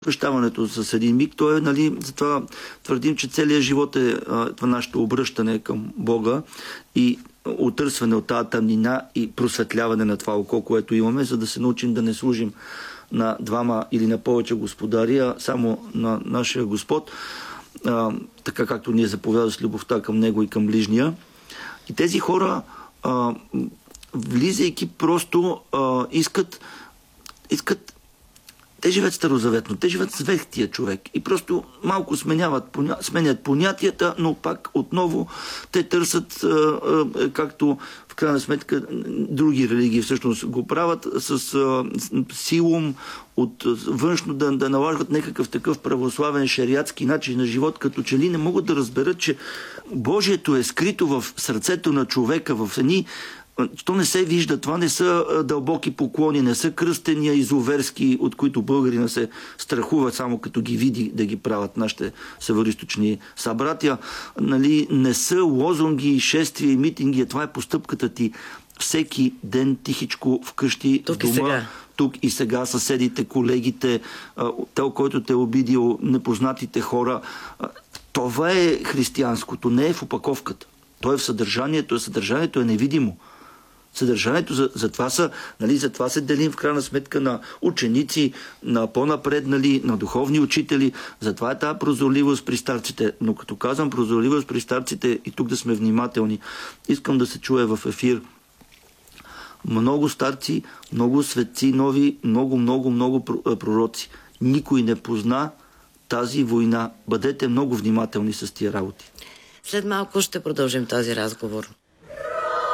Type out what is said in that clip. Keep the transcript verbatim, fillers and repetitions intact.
Прощаването с един миг, то е, нали, затова твърдим, че целият живот е а, това нашето обръщане към Бога и отърсване от тази тъмнина и просветляване на това око, което имаме, за да се научим да не служим на двама или на повече господари, а само на нашия Господ, а, така както ни е заповядал с любовта към Него и към ближния. И тези хора, а, влизайки, просто а, искат искат те живеят старозаветно, те живеят свехтия човек и просто малко сменяват, поня... сменят понятията, но пак отново те търсят, а, а, както в крайна сметка други религии всъщност го правят, с а, силом от външно да, да налагат някакъв такъв православен шериатски начин на живот, като че ли не могат да разберат, че Божието е скрито в сърцето на човека, в едни. То не се вижда, това не са дълбоки поклони, не са кръстения изуверски, от които българина се страхува само като ги види да ги правят нашите североизточни събратя. Нали, не са лозунги, шествия и митинги, това е постъпката ти всеки ден тихичко вкъщи, тук дома, и сега. тук и сега, съседите, колегите, тел, който те е обидил, непознатите хора. Това е християнското, не е в опаковката. То е в съдържанието, съдържанието е невидимо. Съдържанието, за, за, това са, нали, за това се делим в крайна сметка на ученици, на по-напреднали, на духовни учители. Затова е тази прозорливост при старците. Но като казвам прозорливост при старците, и тук да сме внимателни, искам да се чуе в ефир. Много старци, много светци нови, много, много, много пророци. Никой не позна тази война. Бъдете много внимателни с тия работи. След малко ще продължим този разговор.